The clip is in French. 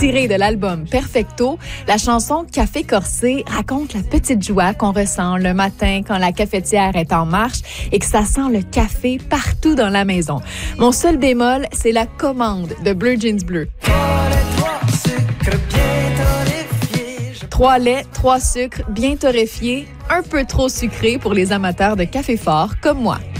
Tirée de l'album Perfecto, la chanson Café Corsé raconte la petite joie qu'on ressent le matin quand la cafetière est en marche et que ça sent le café partout dans la maison. Mon seul bémol, c'est la commande de Bleu Jeans Bleu. 3 laits, 3 sucres bien torréfiés, un peu trop sucrés pour les amateurs de café fort comme moi.